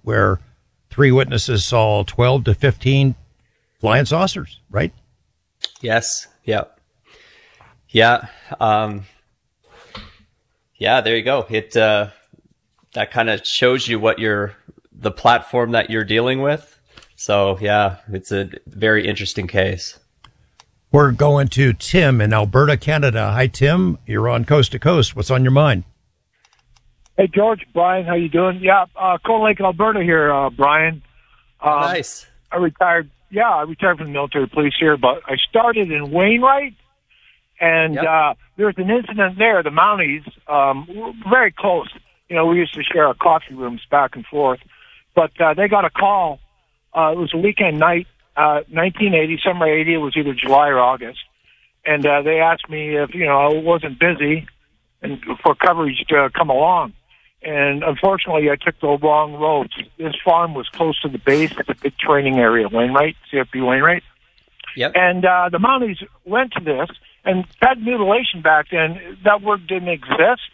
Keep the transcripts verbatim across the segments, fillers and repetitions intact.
where three witnesses saw twelve to fifteen flying saucers, right? Yes. Yeah. Yeah. Um, yeah, there you go. It, uh, that kind of shows you what you're, the platform that you're dealing with. So yeah, it's a very interesting case. We're going to Tim in Alberta, Canada. Hi, Tim. You're on Coast to Coast. What's on your mind? Hey, George, Brian, how you doing? Yeah, uh, Cold Lake, Alberta here, uh, Brian. Um, nice. I retired. Yeah, I retired from the military police here, but I started in Wainwright, and Yep. uh, there was an incident there. The Mounties um, were very close. You know, we used to share our coffee rooms back and forth, but uh, they got a call. Uh, it was a weekend night, uh, nineteen eighty, summer eighty. It was either July or August, and uh, they asked me if you know I wasn't busy and for coverage to come along. And unfortunately, I took the wrong roads. This farm was close to the base. It's a big training area, Wainwright, C F B Wainwright. Yep. And uh, the Mounties went to this, and pet mutilation back then, that word didn't exist.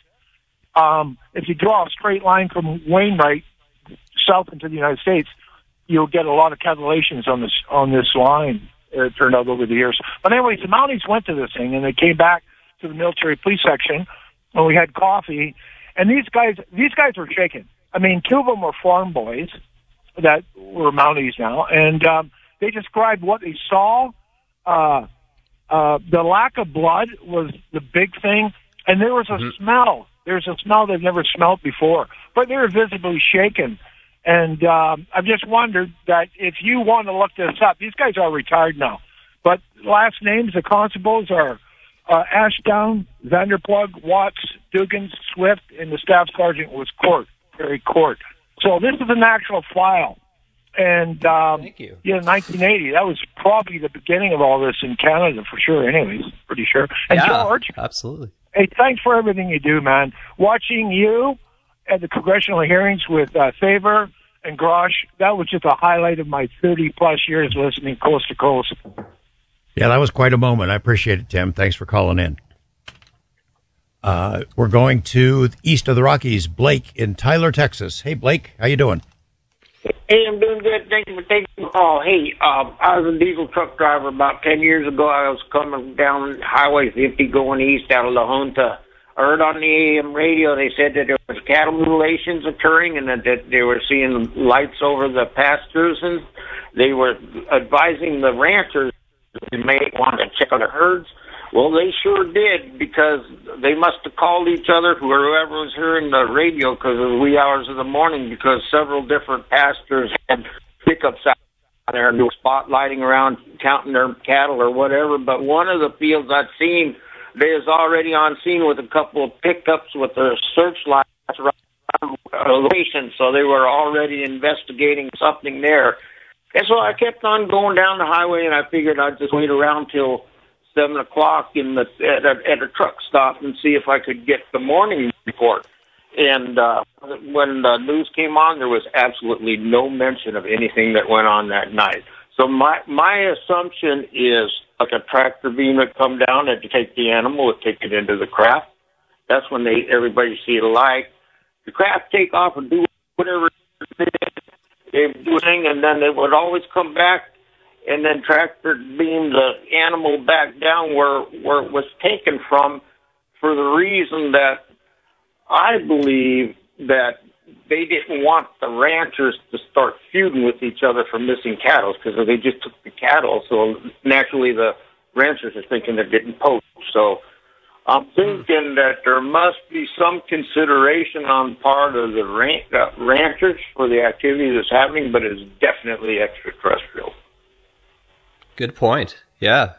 Um, if you draw a straight line from Wainwright south into the United States, you'll get a lot of catalations on this on this line. It turned out over the years. But anyways, the Mounties went to this thing, and they came back to the military police section, and we had coffee. And these guys, these guys were shaken. I mean, two of them were farm boys that were Mounties now, and um, they described what they saw. Uh, uh, the lack of blood was the big thing, and there was a mm-hmm. smell. There's a smell they've never smelled before, but they were visibly shaken. And um, I've just wondered that if you want to look this up, these guys are retired now, but last names, the constables are Uh, Ashdown, Vanderplug, Watts, Dugan, Swift, and the staff sergeant was Court, Terry Court. So this is an actual file. And, um, Thank you. Yeah, nineteen eighty, that was probably the beginning of all this in Canada for sure, anyways, pretty sure. And yeah, George, absolutely. hey, thanks for everything you do, man. Watching you at the congressional hearings with uh, Favor and Grosh, that was just a highlight of my thirty-plus years listening coast to coast. Yeah, that was quite a moment. I appreciate it, Tim. Thanks for calling in. Uh, we're going to east of the Rockies, Blake in Tyler, Texas. Hey, Blake, how you doing? Hey, I'm doing good. Thank you for taking the call. Hey, um, I was a diesel truck driver about ten years ago. I was coming down Highway fifty going east out of La Junta. I heard on the A M radio they said that there was cattle mutilations occurring and that, that they were seeing lights over the pastures, and they were advising the ranchers they may want to check on the herds. Well, they sure did, because they must have called each other, whoever was hearing the radio, because of the wee hours of the morning, because several different pastors had pickups out there and they were spotlighting around counting their cattle or whatever. But one of the fields I'd seen, they was already on scene with a couple of pickups with their searchlights around the location, so they were already investigating something there. And so I kept on going down the highway, and I figured I'd just wait around till seven o'clock in the at a, at a truck stop and see if I could get the morning report. And uh, when the news came on, there was absolutely no mention of anything that went on that night. So my my assumption is like a tractor beam would come down and to take the animal, would take it into the craft. That's when they everybody see it alike. The craft take off and do whatever they would do, and then they would always come back and then tractor beam the animal back down where where it was taken from, for the reason that I believe that they didn't want the ranchers to start feuding with each other for missing cattle, because they just took the cattle. So naturally the ranchers are thinking they're getting poached. So I'm thinking that there must be some consideration on part of the ran- uh, ranchers for the activity that's happening, but it's definitely extraterrestrial. Good point. Yeah.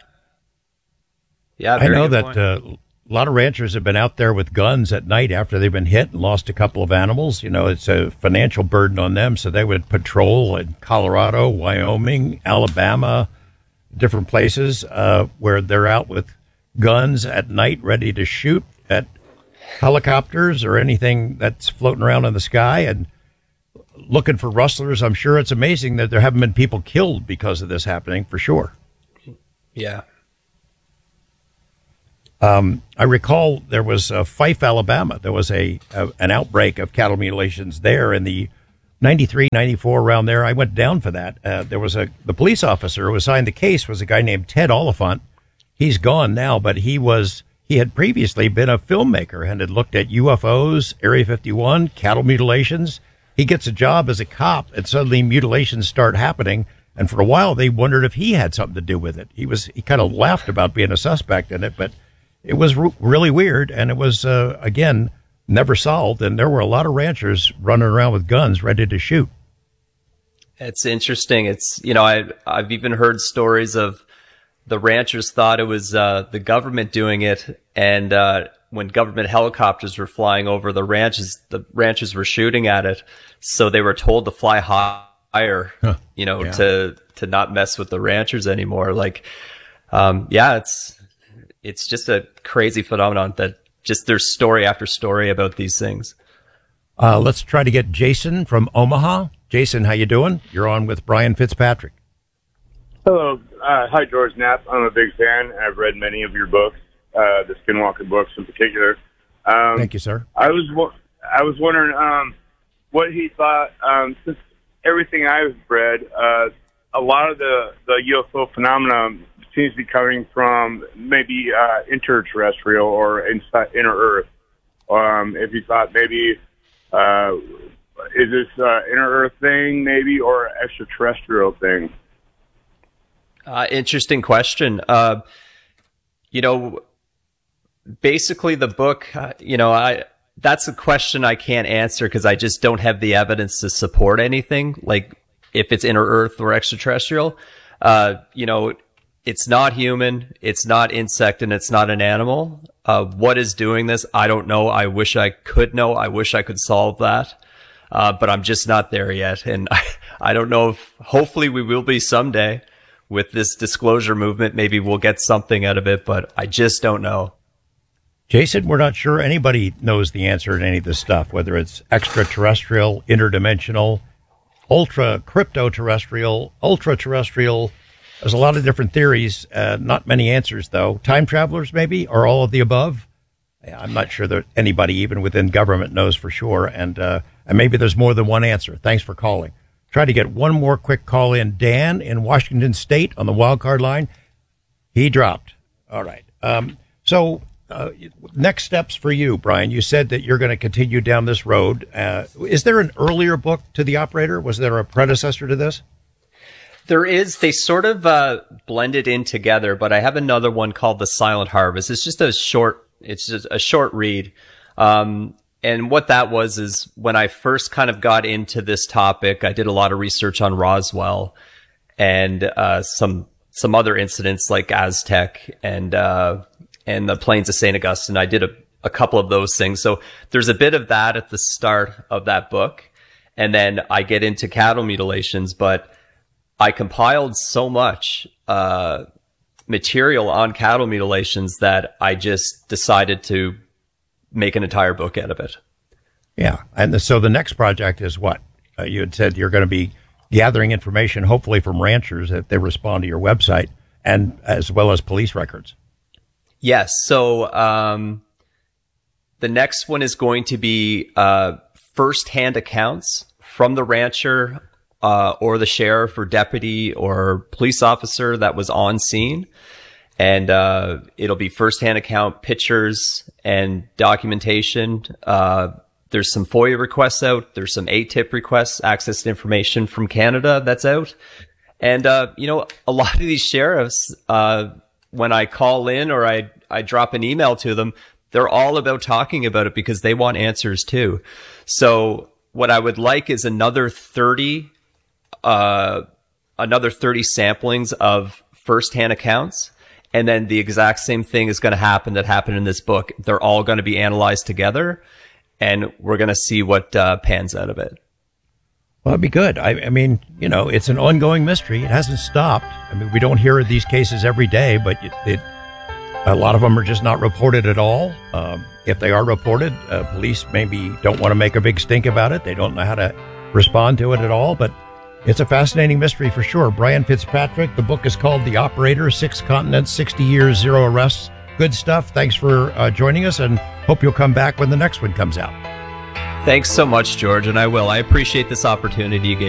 Yeah. I know that uh, a lot of ranchers have been out there with guns at night after they've been hit and lost a couple of animals. You know, it's a financial burden on them, so they would patrol in Colorado, Wyoming, Alabama, different places uh, where they're out with guns at night ready to shoot at helicopters or anything that's floating around in the sky and looking for rustlers. I'm sure it's amazing that there haven't been people killed because of this happening, for sure. Yeah. Um, I recall there was uh, Fife, Alabama. There was a, a an outbreak of cattle mutilations there in the ninety-three, ninety-four, around there. I went down for that. Uh, there was a the police officer who assigned the case was a guy named Ted Oliphant. He's gone now, but he was he had previously been a filmmaker and had looked at U F Os, Area fifty-one, cattle mutilations. He gets a job as a cop, and suddenly mutilations start happening. And for a while, they wondered if he had something to do with it. He was he kind of laughed about being a suspect in it, but it was r- really weird, and it was uh, again never solved. And there were a lot of ranchers running around with guns ready to shoot. It's interesting. It's you know I I've even heard stories of the ranchers thought it was uh, the government doing it, and uh, when government helicopters were flying over the ranches, the ranchers were shooting at it, so they were told to fly high. Higher, huh. you know, yeah. to to not mess with the ranchers anymore. Like, um, yeah, it's it's just a crazy phenomenon that just there's story after story about these things. Uh, let's try to get Jason from Omaha. Jason, how you doing? You're on with Brian Fitzpatrick. Hello, uh, hi George Knapp. I'm a big fan. I've read many of your books, uh, the Skinwalker books in particular. Um, Thank you, sir. I was I was wondering um, what he thought um, since. Everything I've read, uh, a lot of the, the U F O phenomenon seems to be coming from maybe uh, interterrestrial or inside, inner Earth. Um, if you thought maybe, uh, is this uh, inner Earth thing maybe or extraterrestrial thing? Uh, interesting question. Uh, you know, basically the book, uh, you know, I... that's a question I can't answer because I just don't have the evidence to support anything. Like if it's inner Earth or extraterrestrial, uh, you know, it's not human, it's not insect, and it's not an animal. Uh, what is doing this? I don't know. I wish I could know. I wish I could solve that. Uh, but I'm just not there yet. And I, I don't know if hopefully we will be someday with this disclosure movement. Maybe we'll get something out of it, but I just don't know. Jason, we're not sure anybody knows the answer to any of this stuff, whether it's extraterrestrial, interdimensional, ultra crypto-terrestrial, ultra-terrestrial. There's a lot of different theories, uh, not many answers, though. Time travelers, maybe, or all of the above? I'm not sure that anybody, even within government, knows for sure, and, uh, and maybe there's more than one answer. Thanks for calling. Try to get one more quick call in. Dan in Washington State on the wild card line. He dropped. All right. Um, so... Uh, next steps for you, Brian. You said that you're going to continue down this road. Uh, is there an earlier book to The Operator? Was there a predecessor to this? There is. They sort of uh, blended in together, but I have another one called The Silent Harvest. It's just a short, it's just a short read. Um, and what that was is when I first kind of got into this topic, I did a lot of research on Roswell and uh, some some other incidents like Aztec and uh and the Plains of Saint Augustine. I did a, a couple of those things. So there's a bit of that at the start of that book. And then I get into cattle mutilations, but I compiled so much uh, material on cattle mutilations that I just decided to make an entire book out of it. Yeah. And the, so the next project is what? Uh, you had said you're going to be gathering information, hopefully from ranchers, that they respond to your website, and as well as police records. Yes. So um, the next one is going to be uh, first-hand accounts from the rancher uh, or the sheriff or deputy or police officer that was on scene. And uh, it'll be first-hand account pictures and documentation. Uh, there's some FOIA requests out. There's some A T I P requests, access to information from Canada, that's out. And, uh, you know, a lot of these sheriffs... Uh, when I call in or I, I drop an email to them, they're all about talking about it because they want answers too. So what I would like is another thirty, uh, another thirty samplings of firsthand accounts. And then the exact same thing is going to happen that happened in this book. They're all going to be analyzed together and we're going to see what uh, pans out of it. Well, that'd be good. I, I mean, you know, it's an ongoing mystery. It hasn't stopped. I mean, we don't hear of these cases every day, but it, it a lot of them are just not reported at all. Um, if they are reported, uh, police maybe don't want to make a big stink about it. They don't know how to respond to it at all, but it's a fascinating mystery for sure. Brian Fitzpatrick, the book is called The Operator, Six Continents, sixty years, Zero Arrests. Good stuff. Thanks for uh, joining us, and hope you'll come back when the next one comes out. Thanks so much, George, and I will. I appreciate this opportunity you gave.